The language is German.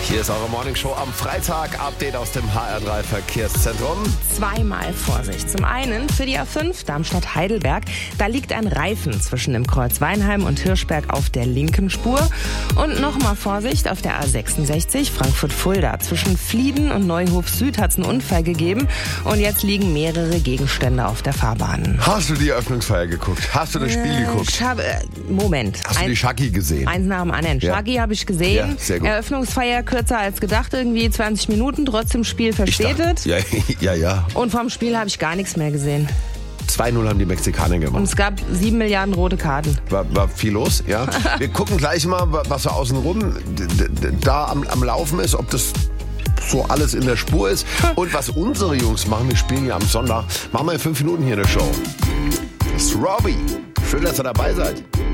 Hier ist eure Morningshow am Freitag. Update aus dem HR3 Verkehrszentrum. Zweimal Vorsicht. Zum einen für die A5 Darmstadt-Heidelberg. Da liegt ein Reifen zwischen dem Kreuz Weinheim und Hirschberg auf der linken Spur. Und nochmal Vorsicht auf der A66 Frankfurt-Fulda. Zwischen Flieden und Neuhof Süd hat es einen Unfall gegeben. Und jetzt liegen mehrere Gegenstände auf der Fahrbahn. Hast du die Eröffnungsfeier geguckt? Hast du das Spiel geguckt? Moment. Hast du die Shaggy gesehen? Eins nach dem anderen. Ja. Shaggy habe ich gesehen. Ja, sehr gut. Eröffnungsfeier kürzer als gedacht, irgendwie 20 Minuten, trotzdem Spiel verspätet. Ja. Und vom Spiel habe ich gar nichts mehr gesehen. 2-0 haben die Mexikaner Und gemacht. es gab 7 Milliarden rote Karten. War viel los, ja. Wir gucken gleich mal, was so außenrum da am Laufen ist, ob das so alles in der Spur ist. Und was unsere Jungs machen, wir spielen ja am Sonntag. Machen wir in 5 Minuten hier eine Show. Das ist Robbie. Schön, dass ihr dabei seid.